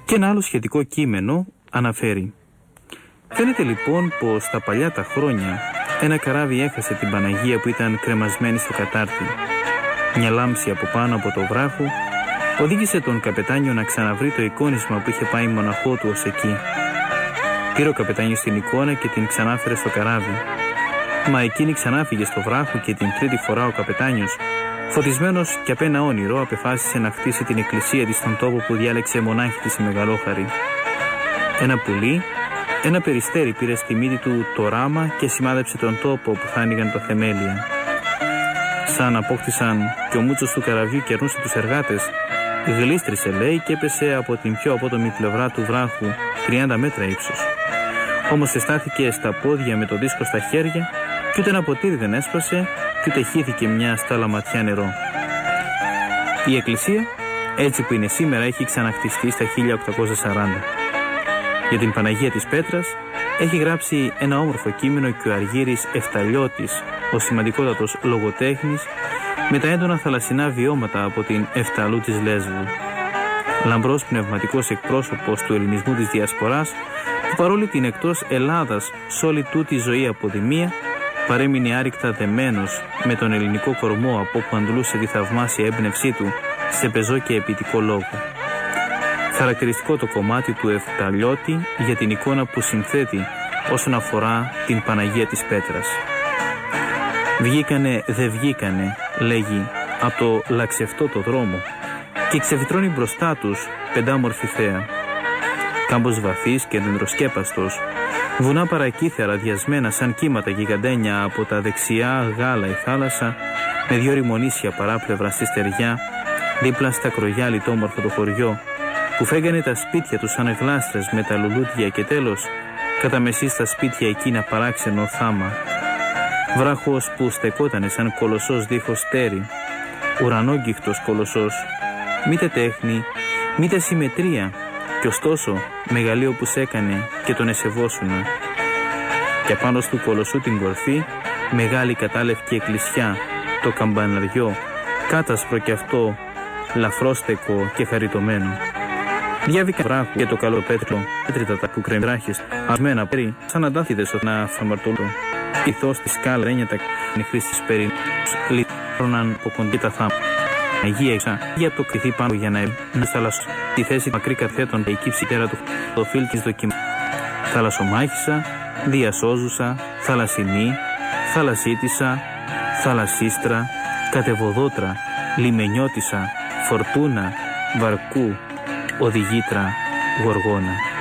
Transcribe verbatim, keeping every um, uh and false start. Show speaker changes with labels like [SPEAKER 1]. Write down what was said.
[SPEAKER 1] Και ένα άλλο σχετικό κείμενο αναφέρει: φαίνεται λοιπόν πως στα παλιά τα χρόνια ένα καράβι έχασε την Παναγία που ήταν κρεμασμένη στο κατάρτι. Μια λάμψη από πάνω από το βράχο οδήγησε τον καπετάνιο να ξαναβρει το εικόνισμα που είχε πάει μοναχό του ως εκεί. Πήρε ο καπετάνιος την εικόνα και την ξανάφερε στο καράβι. Μα εκείνη ξανάφυγε στο βράχο και την τρίτη φορά ο καπετάνιος, φωτισμένος και απ' ένα όνειρο, απεφάσισε να χτίσει την εκκλησία της στον τόπο που διάλεξε μονάχη της η Μεγαλόχαρη. Ένα πουλί, ένα περιστέρι πήρε στη μύτη του το ράμα και σημάδεψε τον τόπο που θα άνοιγαν τα θεμέλια. Σαν απόκτησαν και ο μούτσος του καραβιού κερνούσε τους εργάτες, γλίστρισε λέει και έπεσε από την πιο απότομη πλευρά του βράχου, τριάντα μέτρα ύψος. Όμως εστάθηκε στα πόδια με το δίσκο στα χέρια και ούτε ένα ποτήρι δεν έσπασε και ούτε χύθηκε μια στάλα ματιά νερό. Η εκκλησία, έτσι που είναι σήμερα, έχει ξαναχτιστεί στα χίλια οκτακόσια σαράντα. Για την Παναγία της Πέτρας έχει γράψει ένα όμορφο κείμενο και ο Αργύρης Εφταλιώτης, ο σημαντικότατος λογοτέχνης, με τα έντονα θαλασσινά βιώματα από την Εφταλού της Λέσβου. Λαμπρός πνευματικός εκπρόσωπος του ελληνισμού της Διασποράς, που παρόλη την εκτός Ελλάδας σ' όλη τούτη ζωή αποδημία, παρέμεινε άρρηκτα δεμένος με τον ελληνικό κορμό, από όπου αντλούσε τη θαυμάσια έμπνευσή του σε πεζό και ποιητικό λόγο. Χαρακτηριστικό το κομμάτι του Εφταλιώτη για την εικόνα που συνθέτει όσον αφορά την Παναγία της Πέτρας. Βγήκανε δε βγήκανε, λέγει, από το λαξευτό το δρόμο και ξεφυτρώνει μπροστά τους πεντάμορφη θέα. Κάμπος βαθύς και δεντροσκέπαστος, βουνά παρακύθια ραδιασμένα σαν κύματα γιγαντένια, από τα δεξιά γάλα η θάλασσα, με δυο ρημονήσια παράπλευρα στη στεριά, δίπλα στα κρογιά λιτόμορφο το χωριό, που φέγγανε τα σπίτια τους σαν γλάστρες με τα λουλούδια και τέλος, κατά μεσή στα σπίτια εκείνα παράξενο θάμα. Βράχος που στεκότανε σαν κολοσσός δίχως τέρι, ουρανόγγιχτος κολοσσός, μήτε τέχνη, μήτε συμμετρία, κι ωστόσο μεγαλείο που σέκανε και τον εσεβόσουνα. Και απάνω του κολοσσού την κορφή, μεγάλη κατάλευκη εκκλησιά, το καμπαναριό, κάτασπρο κι αυτό, λαφρόστεκο και χαριτωμένο. Διάβηκα βράχου και το καλό πέτρο, πέτριτα τα που κρεμβράχες, ασμένα πέρι, σαν αντάθιδες να φαμαρτωλώ. Ηθώς τη σκάλα ρένια τα νεχρής της περινούς, λιτρώναν από κοντή τα θάμα. Αγία εξά, για από το κρυθί πάνω για να εμπνεύσει θάλασσο. Τη θέση μακρύ καθέτων και εκεί ψητέρα του, το φίλ της δοκιμά. Θαλασσομάχησα, διασώζουσα, θαλασσινή, θαλασσίτισα, θαλασσίστρα, κατεβοδότρα, λιμενιώτισα, φορτούνα, βαρκού, οδηγήτρα, γοργόνα.